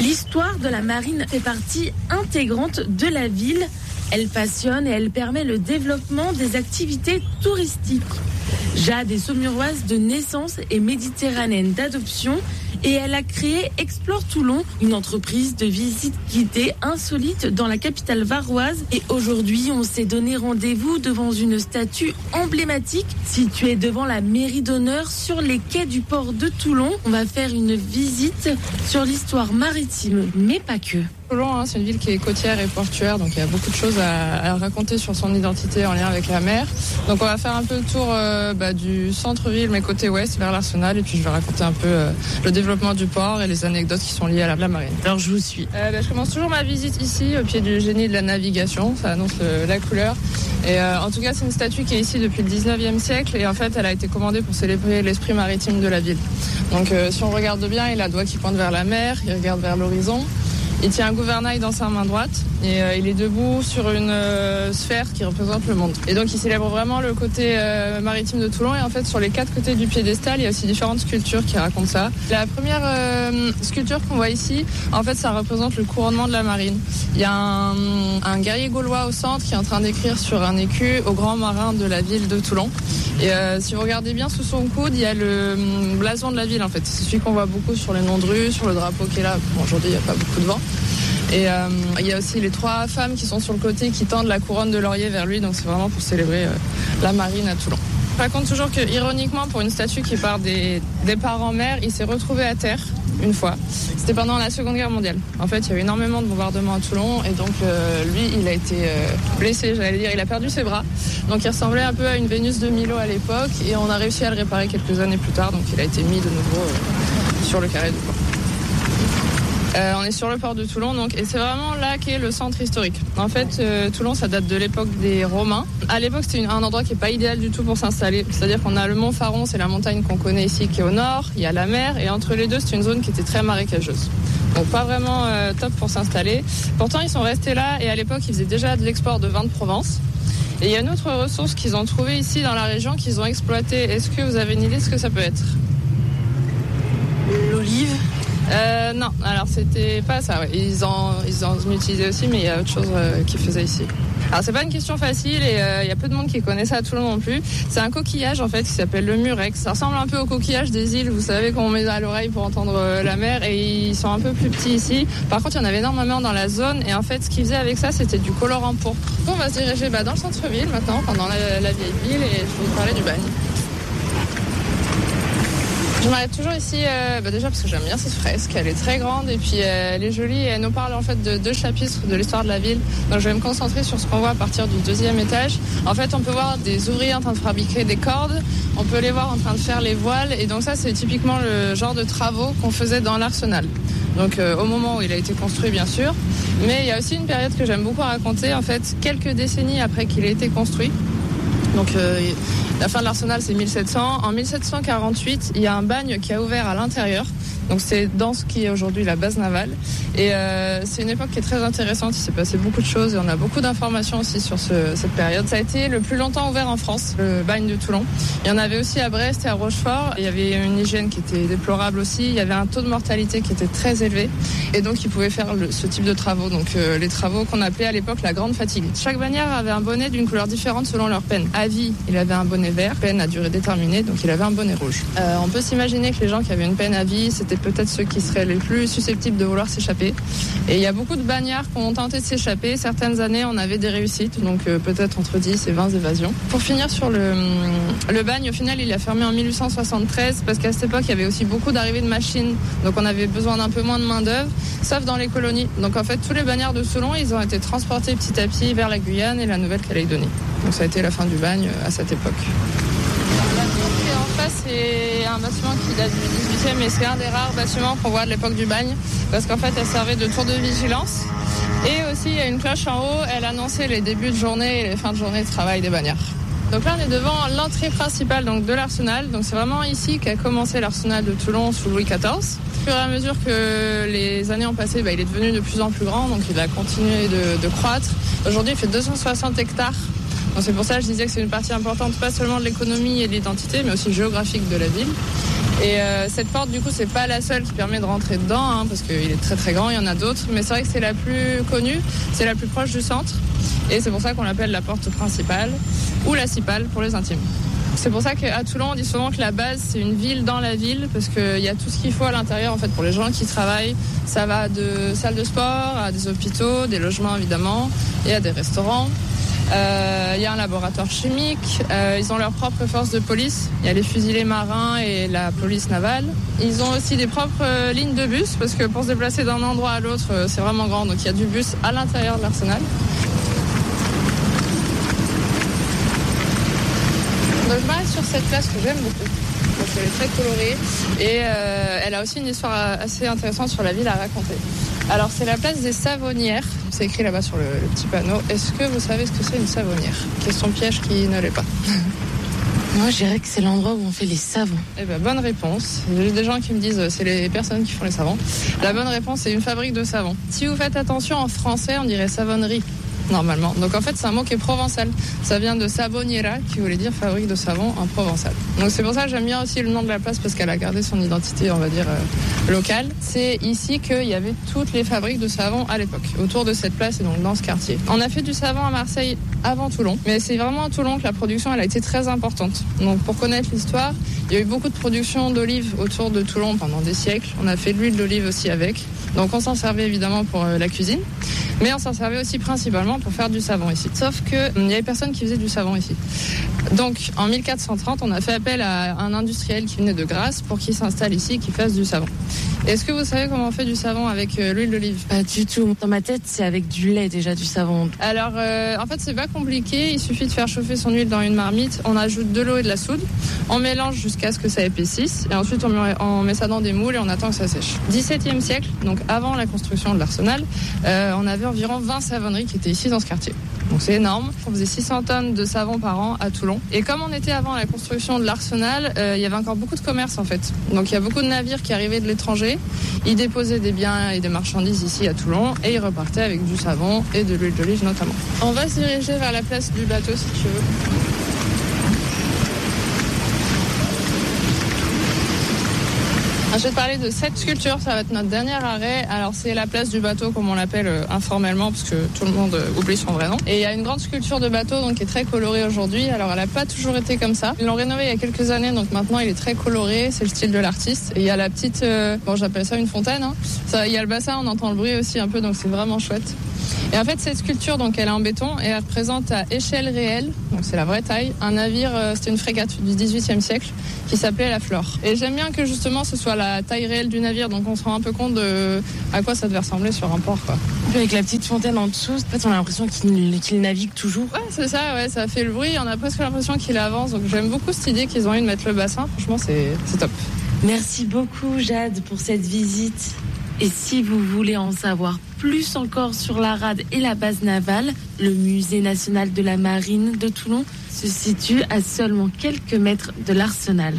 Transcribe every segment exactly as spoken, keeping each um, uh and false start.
L'histoire de la marine fait partie intégrante de la ville. Elle passionne et elle permet le développement des activités touristiques. Jade est saumuroise de naissance et méditerranéenne d'adoption et elle a créé Explore Toulon, une entreprise de visites guidées insolite dans la capitale varoise. Et aujourd'hui, on s'est donné rendez-vous devant une statue emblématique située devant la mairie d'honneur sur les quais du port de Toulon. On va faire une visite sur l'histoire maritime, mais pas que. Toulon, hein, c'est une ville qui est côtière et portuaire, donc il y a beaucoup de choses à, à raconter sur son identité en lien avec la mer. Donc on va faire un peu le tour euh, bah, du centre-ville, mais côté ouest, vers l'Arsenal, et puis je vais raconter un peu euh, le développement du port et les anecdotes qui sont liées à la, la marine. Alors je vous suis. Euh, bah, je commence toujours ma visite ici, au pied du génie de la navigation, ça annonce le, la couleur. Et euh, en tout cas, c'est une statue qui est ici depuis le dix-neuvième siècle, et en fait, elle a été commandée pour célébrer l'esprit maritime de la ville. Donc euh, si on regarde bien, il a le doigt qui pointe vers la mer, il regarde vers l'horizon. Il tient un gouvernail dans sa main droite et euh, il est debout sur une euh, sphère qui représente le monde. Et donc il célèbre vraiment le côté euh, maritime de Toulon. Et en fait, sur les quatre côtés du piédestal, il y a aussi différentes sculptures qui racontent ça. La première euh, sculpture qu'on voit ici, en fait, ça représente le couronnement de la marine. Il y a un, un guerrier gaulois au centre qui est en train d'écrire sur un écu au grand marin de la ville de Toulon. Et euh, si vous regardez bien sous son coude, il y a le blason de la ville en fait. C'est celui qu'on voit beaucoup sur les noms de rues, sur le drapeau qui est là. Bon, aujourd'hui, il n'y a pas beaucoup de vent. Et euh, il y a aussi les trois femmes qui sont sur le côté qui tendent la couronne de laurier vers lui. Donc c'est vraiment pour célébrer euh, la marine à Toulon. Je raconte toujours que, ironiquement, pour une statue qui part des départs en mer, il s'est retrouvé à terre une fois. C'était pendant la Seconde Guerre mondiale. En fait, il y a eu énormément de bombardements à Toulon et donc euh, lui, il a été euh, blessé, j'allais dire. Il a perdu ses bras. Donc il ressemblait un peu à une Vénus de Milo à l'époque et on a réussi à le réparer quelques années plus tard. Donc il a été mis de nouveau euh, sur le carré du port. Euh, on est sur le port de Toulon, donc, et c'est vraiment là qu'est le centre historique. En fait, euh, Toulon, ça date de l'époque des Romains. À l'époque, c'était une, un endroit qui n'est pas idéal du tout pour s'installer. C'est-à-dire qu'on a le mont Faron, c'est la montagne qu'on connaît ici, qui est au nord. Il y a la mer, et entre les deux, c'est une zone qui était très marécageuse. Donc pas vraiment euh, top pour s'installer. Pourtant, ils sont restés là, et à l'époque, ils faisaient déjà de l'export de vin de Provence. Et il y a une autre ressource qu'ils ont trouvée ici dans la région, qu'ils ont exploitée. Est-ce que vous avez une idée de ce que ça peut être ? L'olive ? Euh, non, alors c'était pas ça, ouais. Ils en, ils en utilisaient aussi, mais il y a autre chose euh, qu'ils faisaient ici. Alors c'est pas une question facile et il euh, y a peu de monde qui connaît ça à Toulon non plus. C'est un coquillage en fait qui s'appelle le murex. Ça ressemble un peu au coquillage des îles, vous savez, qu'on met à l'oreille pour entendre euh, la mer, et ils sont un peu plus petits ici. Par contre, il y en avait énormément dans la zone et en fait, ce qu'ils faisaient avec ça, c'était du colorant pourpre. On va se diriger bah, dans le centre-ville maintenant, pendant la, la vieille ville, et je vais vous parler du bagne. Je m'arrête toujours ici, euh, bah déjà parce que j'aime bien cette fresque, elle est très grande et puis euh, elle est jolie et elle nous parle en fait de deux chapitres de l'histoire de la ville. Donc je vais me concentrer sur ce qu'on voit à partir du deuxième étage. En fait, on peut voir des ouvriers en train de fabriquer des cordes, on peut les voir en train de faire les voiles, et donc ça c'est typiquement le genre de travaux qu'on faisait dans l'Arsenal. Donc euh, au moment où il a été construit bien sûr, mais il y a aussi une période que j'aime beaucoup raconter, en fait quelques décennies après qu'il ait été construit. Donc euh, la fin de l'Arsenal, c'est mille sept cents. En mille sept cent quarante-huit, il y a un bagne qui a ouvert à l'intérieur. Donc c'est dans ce qui est aujourd'hui la base navale. Et euh, c'est une époque qui est très intéressante. Il s'est passé beaucoup de choses et on a beaucoup d'informations aussi sur ce, cette période. Ça a été le plus longtemps ouvert en France, le bagne de Toulon. Il y en avait aussi à Brest et à Rochefort. Il y avait une hygiène qui était déplorable aussi. Il y avait un taux de mortalité qui était très élevé. Et donc ils pouvaient faire le, ce type de travaux. Donc euh, les travaux qu'on appelait à l'époque la grande fatigue. Chaque bannière avait un bonnet d'une couleur différente selon leur peine. À vie, il avait un bonnet vert. Peine à durée déterminée, donc il avait un bonnet rouge. Euh, on peut s'imaginer que les gens qui avaient une peine à vie, c'était peut-être ceux qui seraient les plus susceptibles de vouloir s'échapper. Et il y a beaucoup de bagnards qui ont tenté de s'échapper. Certaines années, on avait des réussites, donc euh, peut-être entre dix et vingt évasions. Pour finir sur le, le bagne, au final, il a fermé en mille huit cent soixante-treize parce qu'à cette époque, il y avait aussi beaucoup d'arrivées de machines. Donc on avait besoin d'un peu moins de main-d'œuvre, sauf dans les colonies. Donc en fait, tous les bagnards de Toulon, ils ont été transportés petit à petit vers la Guyane et la Nouvelle-Calédonie. Donc ça a été la fin du bagne à cette époque. En face, c'est un bâtiment qui date du dix-huitième et c'est un des rares bâtiments qu'on voit de l'époque du bagne parce qu'en fait, elle servait de tour de vigilance. Et aussi, il y a une cloche en haut, elle annonçait les débuts de journée et les fins de journée de travail des bagnards. Donc là, on est devant l'entrée principale donc, de l'Arsenal. Donc c'est vraiment ici qu'a commencé l'Arsenal de Toulon sous Louis quatorze. Au fur et à mesure que les années ont passé, bah, il est devenu de plus en plus grand, donc il a continué de, de croître. Aujourd'hui, il fait deux cent soixante hectares. Donc c'est pour ça que je disais que c'est une partie importante, pas seulement de l'économie et de l'identité, mais aussi géographique de la ville. Et euh, cette porte, du coup, c'est pas la seule qui permet de rentrer dedans, hein, parce qu'il est très très grand, il y en a d'autres, mais c'est vrai que c'est la plus connue, c'est la plus proche du centre, et c'est pour ça qu'on l'appelle la porte principale, ou la cipale pour les intimes. C'est pour ça qu'à Toulon, on dit souvent que la base, c'est une ville dans la ville, parce qu'il y a tout ce qu'il faut à l'intérieur, en fait, pour les gens qui travaillent. Ça va de salles de sport à des hôpitaux, des logements, évidemment, et à des restaurants. Il euh, y a un laboratoire chimique, euh, ils ont leur propre force de police, il y a les fusiliers marins et la police navale. Ils ont aussi des propres euh, lignes de bus, parce que pour se déplacer d'un endroit à l'autre, euh, c'est vraiment grand, donc il y a du bus à l'intérieur de l'arsenal. Donc je m'arrête sur cette place que j'aime beaucoup, parce qu'elle est très colorée, et euh, elle a aussi une histoire assez intéressante sur la ville à raconter. Alors c'est la place des Savonnières, c'est écrit là-bas sur le, le petit panneau. Est-ce que vous savez ce que c'est une savonnière? Question piège qui ne l'est pas. Moi je dirais que c'est l'endroit où on fait les savons. Eh ben bonne réponse. J'ai des gens qui me disent c'est les personnes qui font les savons. La bonne réponse c'est une fabrique de savon. Si vous faites attention, en français on dirait savonnerie. Normalement. Donc en fait c'est un mot qui est provençal. Ça vient de savoniera qui voulait dire fabrique de savon en provençal. Donc c'est pour ça que j'aime bien aussi le nom de la place parce qu'elle a gardé son identité on va dire euh, locale. C'est ici qu'il y avait toutes les fabriques de savon à l'époque, autour de cette place et donc dans ce quartier. On a fait du savon à Marseille avant Toulon, mais c'est vraiment à Toulon que la production elle a été très importante. Donc pour connaître l'histoire, il y a eu beaucoup de production d'olives autour de Toulon pendant des siècles. On a fait de l'huile d'olive aussi avec. Donc on s'en servait évidemment pour euh, la cuisine, mais on s'en servait aussi principalement pour faire du savon ici. Sauf qu'il euh, n'y avait personne qui faisait du savon ici. Donc en mille quatre cent trente, on a fait appel à un industriel qui venait de Grasse pour qu'il s'installe ici et qu'il fasse du savon. Est-ce que vous savez comment on fait du savon avec euh, l'huile d'olive? Pas du tout. Dans ma tête, c'est avec du lait déjà, du savon. Alors euh, en fait, c'est pas compliqué. Il suffit de faire chauffer son huile dans une marmite. On ajoute de l'eau et de la soude. On mélange jusqu'à ce que ça épaississe. Et ensuite, on met, on met ça dans des moules et on attend que ça sèche. dix-septième siècle, donc avant la construction de l'arsenal, euh, on avait environ vingt savonneries qui étaient ici dans ce quartier. Donc c'est énorme. On faisait six cents tonnes de savon par an à Toulon. Et comme on était avant la construction de l'arsenal, euh, il y avait encore beaucoup de commerce en fait. Donc il y a beaucoup de navires qui arrivaient de l'étranger. Ils déposaient des biens et des marchandises ici à Toulon et ils repartaient avec du savon et de l'huile d'olive notamment. On va se diriger vers la place du bateau si tu veux. Je vais te parler de cette sculpture, ça va être notre dernier arrêt. Alors c'est la place du bateau comme on l'appelle euh, informellement parce que tout le monde euh, oublie son vrai nom. Et il y a une grande sculpture de bateau donc qui est très colorée aujourd'hui. Alors elle n'a pas toujours été comme ça. Ils l'ont rénové il y a quelques années donc maintenant il est très coloré, c'est le style de l'artiste. Et il y a la petite, euh, bon j'appelle ça une fontaine. Hein. Ça, il y a le bassin, on entend le bruit aussi un peu donc c'est vraiment chouette. Et en fait cette sculpture donc elle est en béton et elle représente à échelle réelle, donc c'est la vraie taille, un navire, euh, c'était une frégate du dix-huitième siècle qui s'appelait la Flore. Et j'aime bien que justement ce soit la taille réelle du navire, donc on se rend un peu compte de à quoi ça devait ressembler sur un port quoi. Avec la petite fontaine en dessous, en fait on a l'impression qu'il, qu'il navigue toujours. Ouais c'est ça, ouais, ça fait le bruit, on a presque l'impression qu'il avance, donc j'aime beaucoup cette idée qu'ils ont eu de mettre le bassin, franchement c'est, c'est top. Merci beaucoup Jade pour cette visite. Et si vous voulez en savoir plus encore sur la rade et la base navale, le Musée national de la marine de Toulon se situe à seulement quelques mètres de l'arsenal.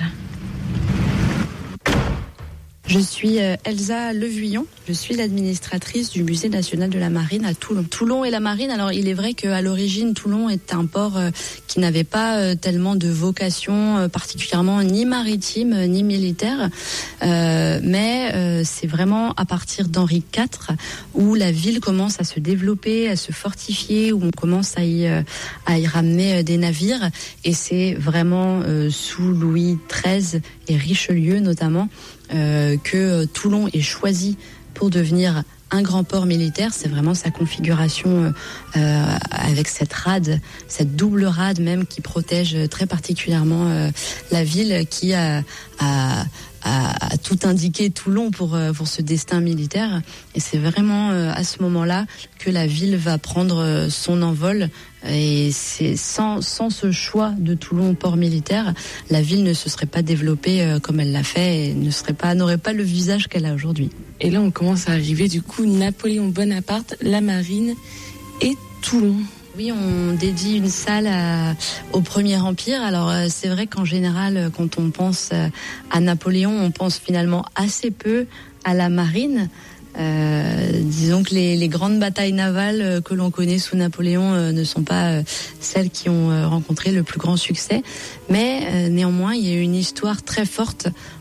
Je suis Elsa Levuillon, je suis l'administratrice du Musée national de la marine à Toulon. Toulon et la marine, alors il est vrai qu'à l'origine Toulon est un port qui n'avait pas tellement de vocation particulièrement ni maritime ni militaire, euh, mais euh, c'est vraiment à partir d'Henri quatre où la ville commence à se développer, à se fortifier, où on commence à y, à y ramener des navires et c'est vraiment euh, sous Louis treize et Richelieu notamment Euh, que Toulon est choisi pour devenir un grand port militaire. C'est vraiment sa configuration euh, avec cette rade, cette double rade même qui protège très particulièrement euh, la ville qui a, a, a, a tout indiqué Toulon pour, pour ce destin militaire. Et c'est vraiment euh, à ce moment-là que la ville va prendre son envol. Et c'est sans, sans ce choix de Toulon port militaire, la ville ne se serait pas développée euh, comme elle l'a fait et ne serait pas, n'aurait pas le visage qu'elle a aujourd'hui. Et là, on commence à arriver du coup Napoléon Bonaparte, la marine et Toulon. Oui, on dédie une salle à, au Premier Empire. Alors euh, c'est vrai qu'en général, quand on pense euh, à Napoléon, on pense finalement assez peu à la marine. Euh, disons que les, les grandes batailles navales euh, que l'on connaît sous Napoléon euh, ne sont pas euh, celles qui ont euh, rencontré le plus grand succès, mais euh, néanmoins il y a une histoire très forte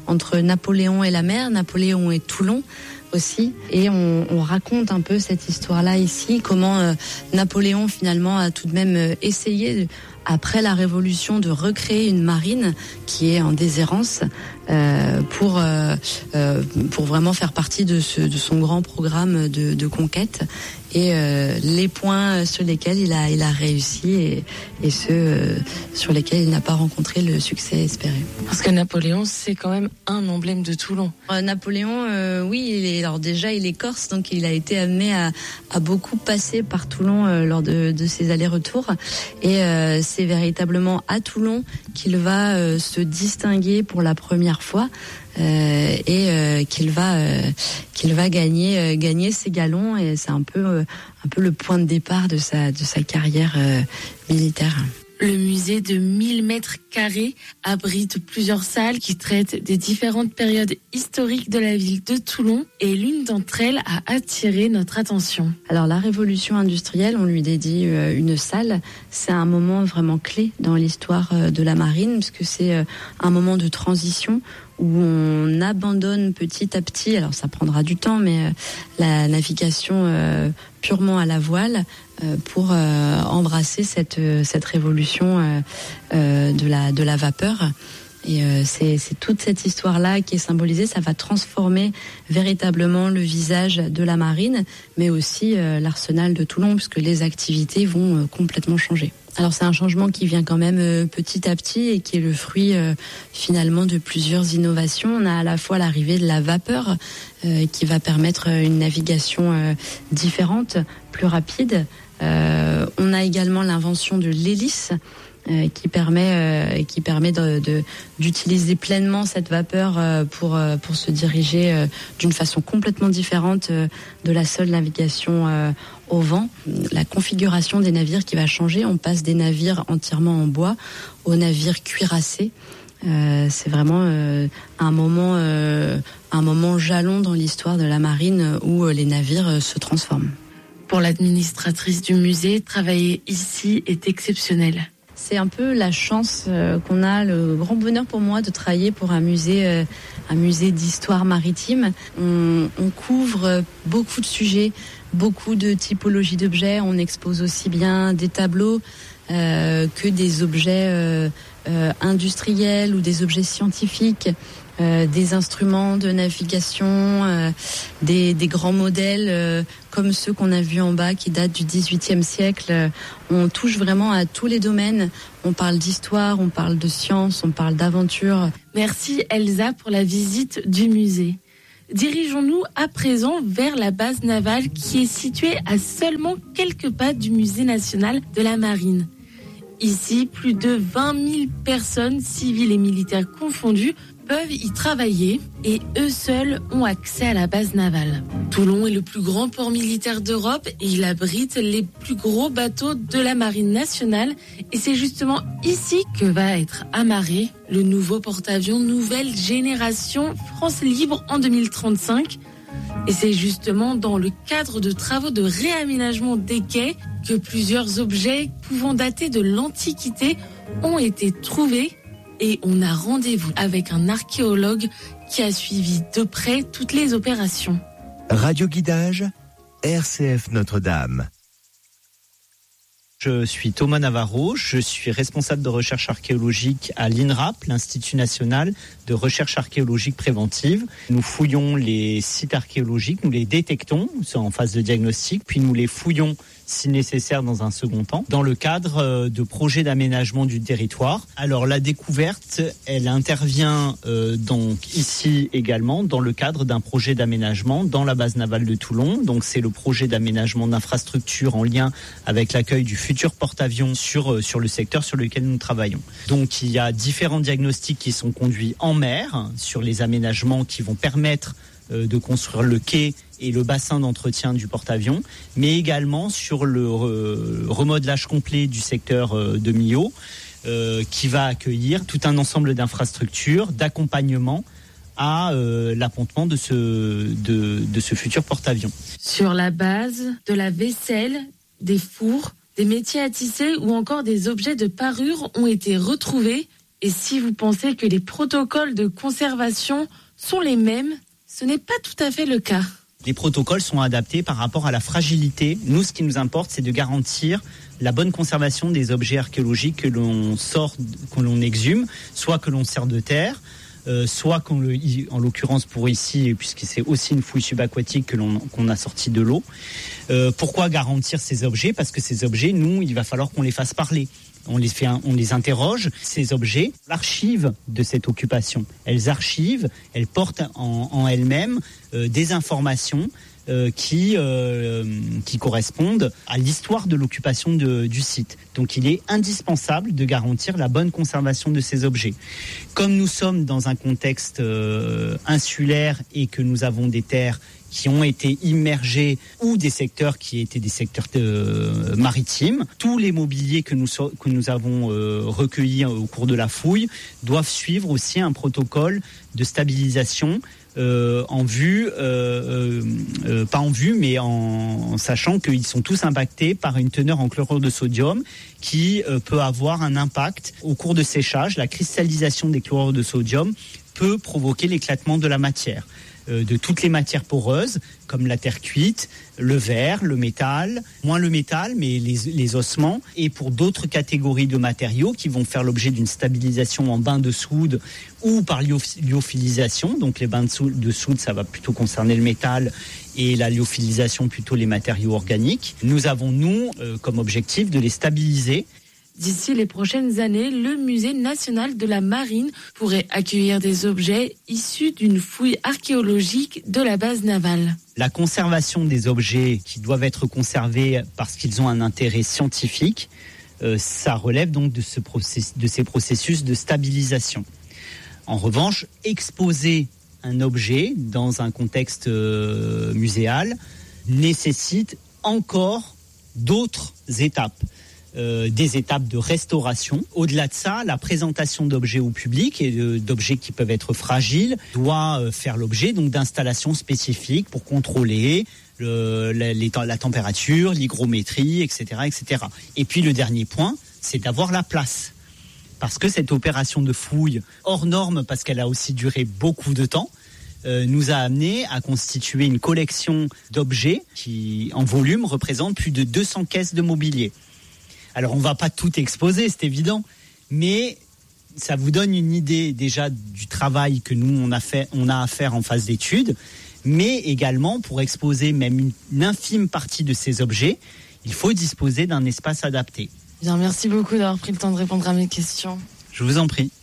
entre Napoléon et la mer, Napoléon et Toulon aussi, et on, on raconte un peu cette histoire-là ici, comment euh, Napoléon finalement a tout de même euh, essayé de, après la Révolution, de recréer une marine qui est en déshérence euh, pour euh, euh, pour vraiment faire partie de ce de son grand programme de, de conquête, et euh, les points sur lesquels il a il a réussi et, et ceux euh, sur lesquels il n'a pas rencontré le succès espéré. Parce que Napoléon, c'est quand même un emblème de Toulon. Euh, Napoléon, euh, oui, il est, alors déjà il est corse, donc il a été amené à, à beaucoup passer par Toulon euh, lors de, de ses allers-retours, et euh, c'est véritablement à Toulon qu'il va euh, se distinguer pour la première fois. Euh, et euh, qu'il va euh, qu'il va gagner euh, gagner ses galons, et c'est un peu euh, un peu le point de départ de sa de sa carrière euh, militaire. Le musée de mille mètres carrés abrite plusieurs salles qui traitent des différentes périodes historiques de la ville de Toulon, et l'une d'entre elles a attiré notre attention. Alors la révolution industrielle, on lui dédie euh, une salle. C'est un moment vraiment clé dans l'histoire euh, de la marine, puisque c'est euh, un moment de transition où on abandonne petit à petit, alors ça prendra du temps, mais euh, la navigation euh, purement à la voile euh, pour euh, embrasser cette cette révolution euh, euh, de la de la vapeur. Et euh, c'est, c'est toute cette histoire-là qui est symbolisée. Ça va transformer véritablement le visage de la marine, mais aussi euh, l'arsenal de Toulon, puisque les activités vont euh, complètement changer. Alors c'est un changement qui vient quand même euh, petit à petit, et qui est le fruit euh, finalement de plusieurs innovations. On a à la fois l'arrivée de la vapeur euh, qui va permettre une navigation euh, différente, plus rapide. Euh, on a également l'invention de l'hélice, Euh, qui permet euh, qui permet de, de d'utiliser pleinement cette vapeur euh, pour euh, pour se diriger euh, d'une façon complètement différente euh, de la seule navigation euh, au vent. La configuration des navires qui va changer, on passe des navires entièrement en bois aux navires cuirassés. Euh, c'est vraiment euh, un moment euh, un moment jalon dans l'histoire de la marine où euh, les navires euh, se transforment. Pour l'administratrice du musée, travailler ici est exceptionnel. C'est un peu la chance euh, qu'on a, le grand bonheur pour moi de travailler pour un musée, euh, un musée d'histoire maritime. On, on couvre beaucoup de sujets, beaucoup de typologies d'objets. On expose aussi bien des tableaux euh, que des objets euh, euh, industriels ou des objets scientifiques. Euh, des instruments de navigation, euh, des, des grands modèles euh, comme ceux qu'on a vus en bas qui datent du dix-huitième siècle. On touche vraiment à tous les domaines. On parle d'histoire, on parle de science, on parle d'aventure. Merci Elsa pour la visite du musée. Dirigeons-nous à présent vers la base navale qui est située à seulement quelques pas du musée national de la marine. Ici, plus de vingt mille personnes, civiles et militaires confondues, peuvent y travailler, et eux seuls ont accès à la base navale. Toulon est le plus grand port militaire d'Europe, et il abrite les plus gros bateaux de la marine nationale, et c'est justement ici que va être amarré le nouveau porte-avions nouvelle génération France Libre en deux mille trente-cinq. Et c'est justement dans le cadre de travaux de réaménagement des quais que plusieurs objets pouvant dater de l'Antiquité ont été trouvés. Et on a rendez-vous avec un archéologue qui a suivi de près toutes les opérations. Radio Guidage, R C F Notre-Dame. Je suis Thomas Navarro, je suis responsable de recherche archéologique à l'INRAP, l'Institut National de Recherche Archéologique Préventive. Nous fouillons les sites archéologiques, nous les détectons en phase de diagnostic, puis nous les fouillons si nécessaire dans un second temps, dans le cadre de projets d'aménagement du territoire. Alors la découverte, elle intervient euh, donc ici également dans le cadre d'un projet d'aménagement dans la base navale de Toulon. Donc c'est le projet d'aménagement d'infrastructures en lien avec l'accueil du futur porte-avions sur, euh, sur le secteur sur lequel nous travaillons. Donc il y a différents diagnostics qui sont conduits en mer sur les aménagements qui vont permettre euh, de construire le quai et le bassin d'entretien du porte-avions, mais également sur le euh, remodelage complet du secteur euh, de Millau, euh, qui va accueillir tout un ensemble d'infrastructures, d'accompagnement à euh, l'appontement de ce, de, de ce futur porte-avions. Sur la base de la vaisselle, des fours, des métiers à tisser ou encore des objets de parure ont été retrouvés. Et si vous pensez que les protocoles de conservation sont les mêmes, ce n'est pas tout à fait le cas. Les protocoles sont adaptés par rapport à la fragilité. Nous, ce qui nous importe, c'est de garantir la bonne conservation des objets archéologiques que l'on sort, que l'on exhume, soit que l'on sert de terre, euh, soit qu'on le, en l'occurrence pour ici, puisque c'est aussi une fouille subaquatique que l'on, qu'on a sorti de l'eau. Euh, pourquoi garantir ces objets ? Parce que ces objets, nous, il va falloir qu'on les fasse parler. On les fait, on les interroge. Ces objets, l'archive de cette occupation. Elles archivent, elles portent en, en elles-mêmes euh, des informations euh, qui euh, qui correspondent à l'histoire de l'occupation de, du site. Donc, il est indispensable de garantir la bonne conservation de ces objets. Comme nous sommes dans un contexte euh, insulaire et que nous avons des terres qui ont été immergés ou des secteurs qui étaient des secteurs euh, maritimes. Tous les mobiliers que nous, so- que nous avons euh, recueillis au cours de la fouille doivent suivre aussi un protocole de stabilisation euh, en vue, euh, euh, pas en vue, mais en, en sachant qu'ils sont tous impactés par une teneur en chlorure de sodium qui euh, peut avoir un impact au cours de séchage. La cristallisation des chlorures de sodium peut provoquer l'éclatement de la matière. De toutes les matières poreuses, comme la terre cuite, le verre, le métal, moins le métal, mais les, les ossements, et pour d'autres catégories de matériaux qui vont faire l'objet d'une stabilisation en bain de soude ou par lyophilisation. Donc les bains de soude, de soude, ça va plutôt concerner le métal, et la lyophilisation plutôt les matériaux organiques. Nous avons, nous, euh, comme objectif de les stabiliser. D'ici les prochaines années, le Musée national de la Marine pourrait accueillir des objets issus d'une fouille archéologique de la base navale. La conservation des objets qui doivent être conservés parce qu'ils ont un intérêt scientifique, euh, ça relève donc de, ce process, de ces processus de stabilisation. En revanche, exposer un objet dans un contexte euh, muséal nécessite encore d'autres étapes. Euh, des étapes de restauration. Au-delà de ça, la présentation d'objets au public et de, d'objets qui peuvent être fragiles doit euh, faire l'objet donc d'installations spécifiques pour contrôler le, la, les, la température, l'hygrométrie, et cetera, et cetera. Et puis le dernier point, c'est d'avoir la place. Parce que cette opération de fouille, hors norme, parce qu'elle a aussi duré beaucoup de temps, euh, nous a amené à constituer une collection d'objets qui, en volume, représente plus de deux cents caisses de mobilier. Alors, on ne va pas tout exposer, c'est évident, mais ça vous donne une idée déjà du travail que nous, on a, fait, on a à faire en phase d'étude, mais également pour exposer même une, une infime partie de ces objets, il faut disposer d'un espace adapté. Bien, merci beaucoup d'avoir pris le temps de répondre à mes questions. Je vous en prie.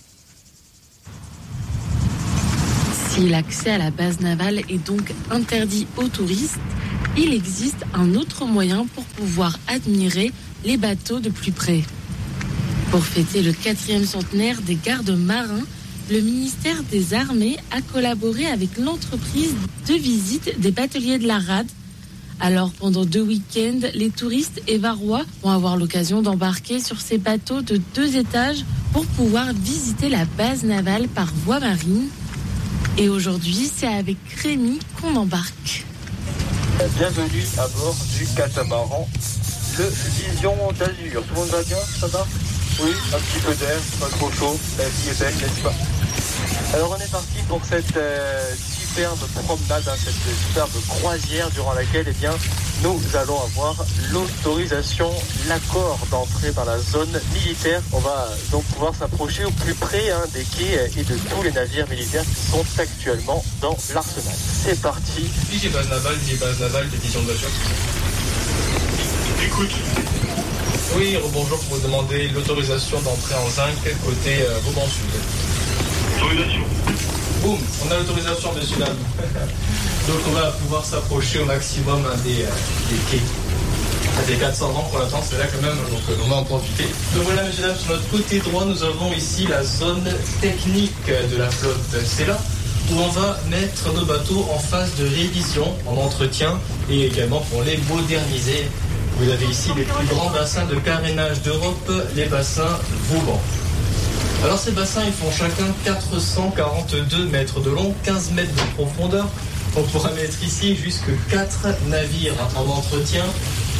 Si l'accès à la base navale est donc interdit aux touristes, il existe un autre moyen pour pouvoir admirer les bateaux de plus près. Pour fêter le quatrième centenaire des gardes marins, le ministère des Armées a collaboré avec l'entreprise de visite des bateliers de la Rade. Alors pendant deux week-ends, les touristes évarois vont avoir l'occasion d'embarquer sur ces bateaux de deux étages pour pouvoir visiter la base navale par voie marine. Et aujourd'hui, c'est avec Rémi qu'on embarque. Bienvenue à bord du catamaran, le Vision d'Azur. Tout le monde va bien, ça va ? Oui, un petit peu d'air, pas trop chaud, la vie est belle, n'est-ce pas ? Alors on est parti pour cette euh, superbe promenade, hein, cette superbe croisière durant laquelle eh bien, nous allons avoir l'autorisation, l'accord d'entrer dans la zone militaire. On va donc pouvoir s'approcher au plus près hein, des quais et de tous les navires militaires qui sont actuellement dans l'arsenal. C'est parti. Oui, j'ai base navale, j'ai base navale, pétition de voiture. Écoute. Oui, bonjour, pour vous demander l'autorisation d'entrer en zinc côté euh, Vauban Sud. Autorisation. Boum, on a l'autorisation, messieurs, dames. Donc on va pouvoir s'approcher au maximum hein, des, euh, des quais. Ça fait quatre cents ans qu'on attend, c'est là quand même, donc euh, on va en profiter. Donc voilà, messieurs, dames, sur notre côté droit, nous avons ici la zone technique de la flotte. C'est là où on va mettre nos bateaux en phase de révision, en entretien et également pour les moderniser. Vous avez ici les plus grands bassins de carénage d'Europe, les bassins Vauban. Alors ces bassins, ils font chacun quatre cent quarante-deux mètres de long, quinze mètres de profondeur. On pourra mettre ici jusque quatre navires en entretien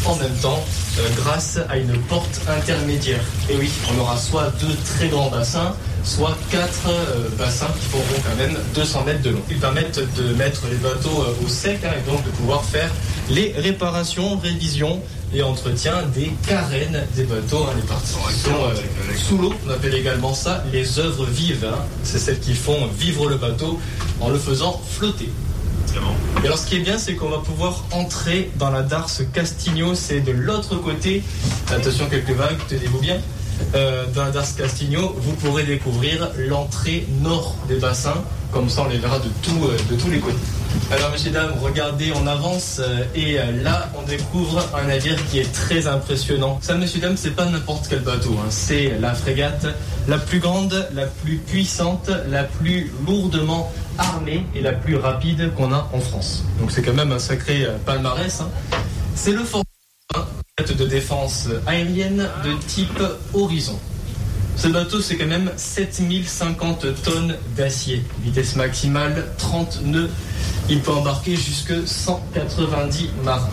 en même temps euh, grâce à une porte intermédiaire. Et oui, on aura soit deux très grands bassins, soit quatre euh, bassins qui feront quand même deux cents mètres de long. Ils permettent de mettre les bateaux euh, au sec hein, et donc de pouvoir faire les réparations, révisions et entretien des carènes des bateaux. Hein, les parties qui sont euh, sous l'eau, on appelle également ça les œuvres vives. Hein. C'est celles qui font vivre le bateau en le faisant flotter. Et alors ce qui est bien, c'est qu'on va pouvoir entrer dans la darse Castigno, c'est de l'autre côté. Attention, quelques vagues, tenez-vous bien. Euh, dans la darse Castigno, vous pourrez découvrir l'entrée nord des bassins, comme ça on les verra de, tout, euh, de tous les côtés. Alors messieurs, dames, regardez, on avance euh, et euh, là on découvre un navire qui est très impressionnant. Ça messieurs, dames, c'est pas n'importe quel bateau, hein. C'est la frégate la plus grande, la plus puissante, la plus lourdement armée et la plus rapide qu'on a en France. Donc c'est quand même un sacré euh, palmarès. Hein. C'est le fort de défense aérienne de type Horizon. Ce bateau, c'est quand même sept mille cinquante tonnes d'acier. Vitesse maximale, trente nœuds. Il peut embarquer jusque cent quatre-vingt-dix marins.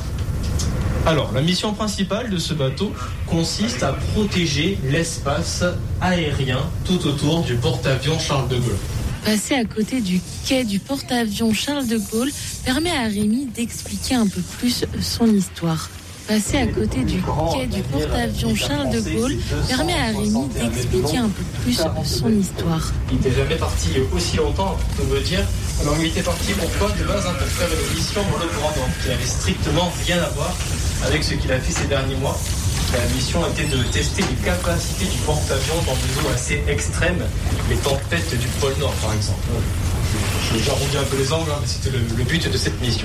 Alors, la mission principale de ce bateau consiste à protéger l'espace aérien tout autour du porte-avions Charles de Gaulle. Passer à côté du quai du porte-avions Charles de Gaulle permet à Rémi d'expliquer un peu plus son histoire. Passer à côté du quai du porte-avions Charles de Gaulle permet à Rémi d'expliquer un peu plus son histoire. Il n'était jamais parti aussi longtemps, on peut me dire. Alors il était parti pourquoi de base hein, pour faire une mission monoprodante qui n'avait strictement rien à voir avec ce qu'il a fait ces derniers mois. La mission était de tester les capacités du porte-avions dans des eaux assez extrêmes, les tempêtes du pôle Nord par exemple. J'arrondis un peu les angles, hein, mais c'était le, le but de cette mission.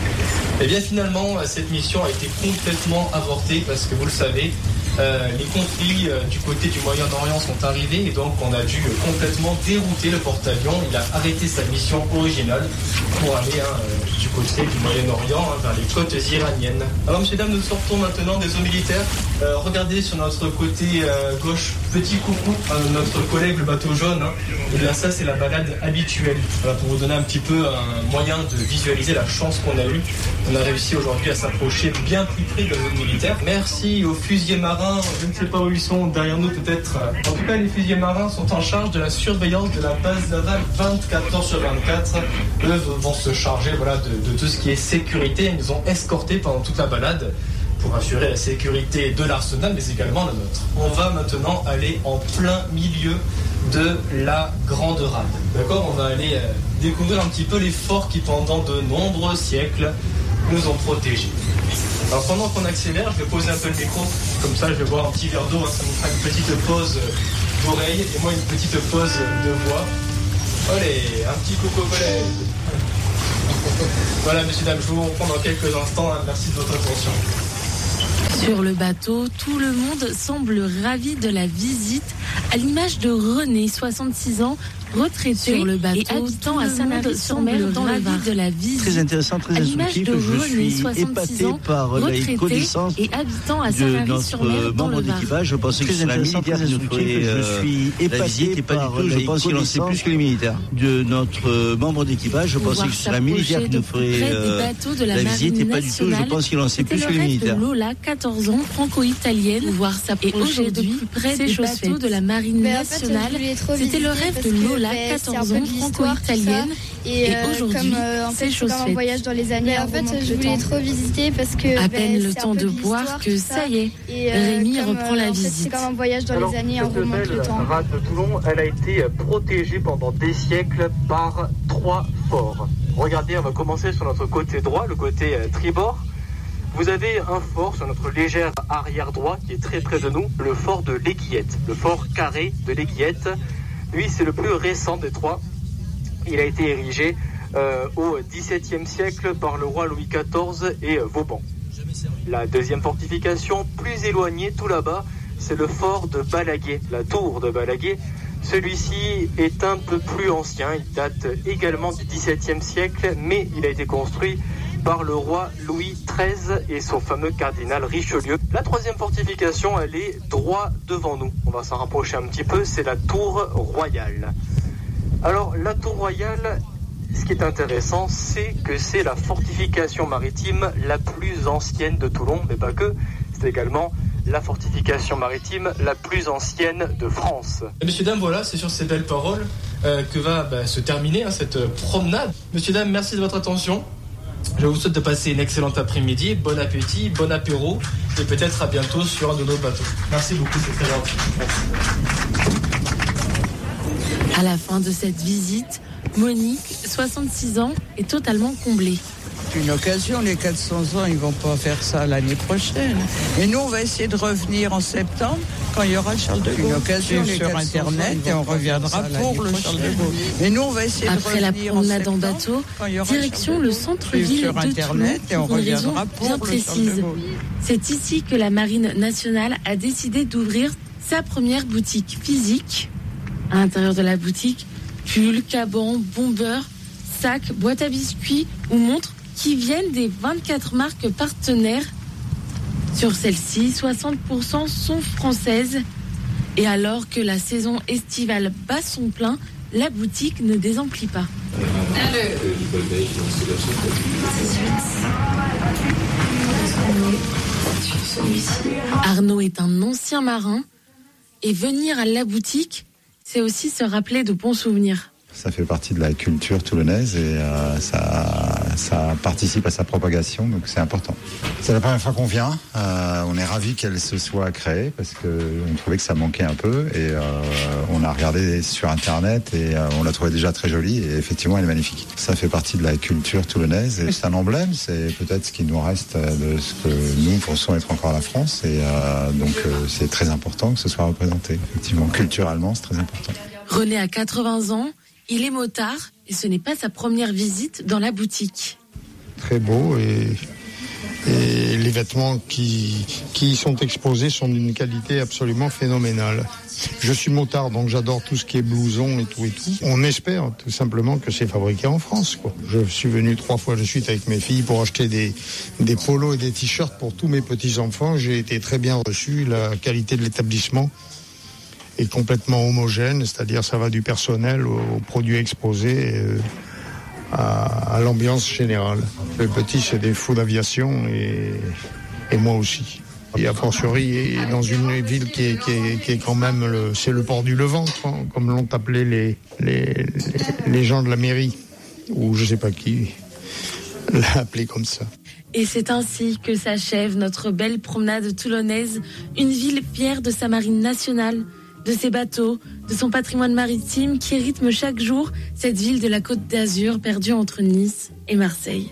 Et bien finalement, cette mission a été complètement avortée parce que vous le savez, euh, les conflits euh, du côté du Moyen-Orient sont arrivés et donc on a dû euh, complètement dérouter le porte-avions. Il a arrêté sa mission originale pour aller hein, euh, du côté du Moyen-Orient, hein, vers les côtes iraniennes. Alors messieurs, dames, nous sortons maintenant des eaux militaires. Euh, regardez sur notre côté euh, gauche, petit coucou à notre collègue le bateau jaune. Hein. Et bien ça, c'est la balade habituelle. Voilà, pour vous donner un petit peu un moyen de visualiser la chance qu'on a eue. On a réussi aujourd'hui à s'approcher bien plus près de nos militaires. Merci aux fusiliers marins, je ne sais pas où ils sont, derrière nous peut-être. En tout cas, les fusiliers marins sont en charge de la surveillance de la base navale vingt-quatre heures sur vingt-quatre. Eux vont se charger voilà, de, de tout ce qui est sécurité. Ils nous ont escortés pendant toute la balade pour assurer la sécurité de l'arsenal, mais également la nôtre. On va maintenant aller en plein milieu de la Grande Rade. D'accord ? On va aller euh, découvrir un petit peu les forts qui, pendant de nombreux siècles, nous ont protégés. Alors pendant qu'on accélère, je vais poser un peu le micro, comme ça je vais boire un petit verre d'eau, hein, ça me fera une petite pause d'oreille et moi une petite pause de voix. Allez, un petit coucou au collègue. Voilà, messieurs, dames, je vous reprends dans quelques instants. Hein. Merci de votre attention. Sur le bateau, tout le monde semble ravi de la visite, à l'image de René, soixante-six ans, retraité sur le bateau, et habitant à Sanary-sur-Mer dans le Var. De la visite, très intéressant, très instructif. Je suis épaté par la connaissance et habitant à de notre membre d'équipage. Je pensais que c'était la militaire qui nous ferait je suis épaté par je pense qu'il en sait plus que les militaires. De notre membre d'équipage, je pensais que c'était la militaire qui nous ferait la visite et pas du tout. Je pense qu'il en sait plus que les militaires. Lola, quatorze ans, franco-italienne, voir s'approcher de plus près des bateaux de la marine nationale. C'était le rêve de Lola. quatorze ans, franco-italienne, et, euh, aujourd'hui, euh, en fait, c'est chose faite. Un voyage dans les années, en fait, je voulais trop visiter parce que à peine le temps de boire que ça y est, et, euh, Rémi reprend la en fait, visite. C'est comme un voyage dans Alors, les années, on remonte le temps. La rade de Toulon, elle a été protégée pendant des siècles par trois forts. Regardez, on va commencer sur notre côté droit, le côté tribord. Vous avez un fort sur notre légère arrière droit qui est très près de nous, le fort de l'Aiguillette, le fort carré de l'Aiguillette. Lui, c'est le plus récent des trois. Il a été érigé euh, au dix-septième siècle par le roi Louis quatorze et euh, Vauban. La deuxième fortification, plus éloignée, tout là-bas, c'est le fort de Balaguer, la tour de Balaguer. Celui-ci est un peu plus ancien, il date également du dix-septième siècle, mais il a été construit par le roi Louis treize et son fameux cardinal Richelieu. La troisième fortification, elle est droit devant nous. On va s'en rapprocher un petit peu, c'est la tour royale. Alors, la tour royale, ce qui est intéressant, c'est que c'est la fortification maritime la plus ancienne de Toulon, mais pas que, c'est également la fortification maritime la plus ancienne de France. Messieurs, dames, voilà, c'est sur ces belles paroles euh, que va bah, se terminer hein, cette promenade. Messieurs, dames, merci de votre attention. Je vous souhaite de passer une excellente après-midi, bon appétit, bon apéro, et peut-être à bientôt sur un de nos bateaux. Merci beaucoup, c'est très gentil. À la fin de cette visite, Monique, soixante-six ans, est totalement comblée. C'est une occasion, les quatre cents ans, ils vont pas faire ça l'année prochaine. Et nous, on va essayer de revenir en septembre quand il y aura le Charles de Gaulle. Une occasion sur Internet et on reviendra pour le Charles de Gaulle. Et nous, on va essayer Après de la revenir promenade en, en bateau, direction le, le centre-ville de Internet Toulon pour une raison bien précise. C'est ici que la Marine nationale a décidé d'ouvrir sa première boutique physique. À l'intérieur de la boutique, pulls, cabans, bombeurs, sacs, boîtes à biscuits ou montres qui viennent des vingt-quatre marques partenaires. Sur celles-ci, soixante pour cent sont françaises. Et alors que la saison estivale bat son plein, la boutique ne désemplit pas. Arnaud est un ancien marin et venir à la boutique, c'est aussi se rappeler de bons souvenirs. Ça fait partie de la culture toulonnaise et euh, ça, ça participe à sa propagation, donc c'est important. C'est la première fois qu'on vient. Euh, on est ravis qu'elle se soit créée parce qu'on trouvait que ça manquait un peu et euh, on a regardé sur Internet et euh, on l'a trouvée déjà très jolie et effectivement elle est magnifique. Ça fait partie de la culture toulonnaise et c'est un emblème, c'est peut-être ce qui nous reste de ce que nous pensons être encore la France et euh, donc euh, c'est très important que ce soit représenté. Effectivement, culturellement, c'est très important. René a quatre-vingts ans. Il est motard et ce n'est pas sa première visite dans la boutique. Très beau et, et les vêtements qui, qui y sont exposés sont d'une qualité absolument phénoménale. Je suis motard donc j'adore tout ce qui est blouson et tout et tout. On espère tout simplement que c'est fabriqué en France, quoi. Je suis venu trois fois de suite avec mes filles pour acheter des, des polos et des t-shirts pour tous mes petits-enfants. J'ai été très bien reçu, la qualité de l'établissement est complètement homogène, c'est-à-dire ça va du personnel aux produits exposés euh, à, à l'ambiance générale. Les petits, c'est des fous d'aviation et, et moi aussi. Et a fortiori, dans une ville qui est, qui est, qui est quand même, le, c'est le port du Levant, comme l'ont appelé les, les, les, les gens de la mairie, ou je sais pas qui l'a appelé comme ça. Et c'est ainsi que s'achève notre belle promenade toulonnaise, une ville fière de sa marine nationale, de ses bateaux, de son patrimoine maritime qui rythme chaque jour cette ville de la Côte d'Azur perdue entre Nice et Marseille.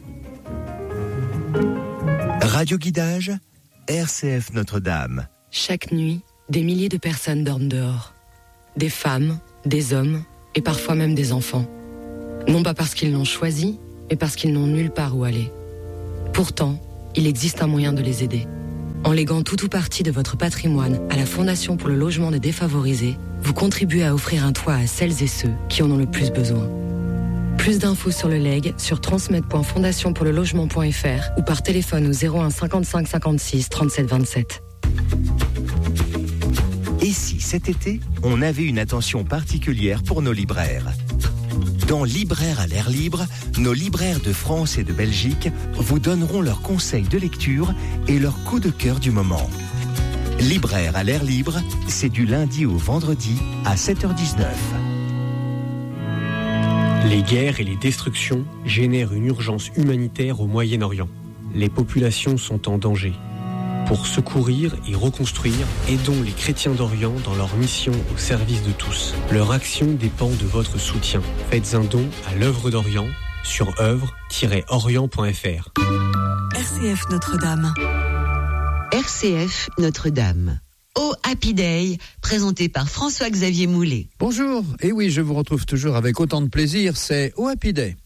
Radio Guidage, R C F Notre-Dame. Chaque nuit, des milliers de personnes dorment dehors. Des femmes, des hommes et parfois même des enfants. Non pas parce qu'ils l'ont choisi, mais parce qu'ils n'ont nulle part où aller. Pourtant, il existe un moyen de les aider. En léguant tout ou partie de votre patrimoine à la Fondation pour le logement des défavorisés, vous contribuez à offrir un toit à celles et ceux qui en ont le plus besoin. Plus d'infos sur le legs sur transmettre point fondation pour le logement point f r ou par téléphone au zéro un cinquante-cinq cinquante-six trente-sept vingt-sept. Et si cet été, on avait une attention particulière pour nos libraires ? Dans Libraires à l'air libre, nos libraires de France et de Belgique vous donneront leurs conseils de lecture et leurs coups de cœur du moment. Libraires à l'air libre, c'est du lundi au vendredi à sept heures dix-neuf. Les guerres et les destructions génèrent une urgence humanitaire au Moyen-Orient. Les populations sont en danger. Pour secourir et reconstruire, aidons les chrétiens d'Orient dans leur mission au service de tous. Leur action dépend de votre soutien. Faites un don à l'œuvre d'Orient sur œuvre tiret orient point f r. R C F Notre-Dame. R C F Notre-Dame. Oh Happy Day, présenté par François-Xavier Moulet. Bonjour, et oui, je vous retrouve toujours avec autant de plaisir, c'est Oh Happy Day.